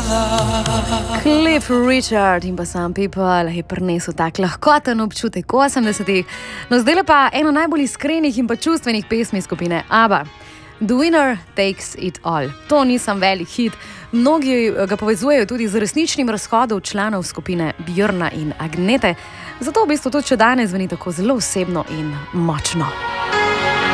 Cliff Richard in pa Some People je prinesel tak lahkoten občutek 80-ih. No, zdaj pa eno najbolj iskrenih in pa čustvenih pesmi skupine ABBA. The Winner Takes It All. To ni sam velik hit. Mnogi ga povezujejo tudi z resničnim razhodom članov skupine Björna in Agnete. Zato v bistvu tudi še danes zveni tako zelo osebno in močno.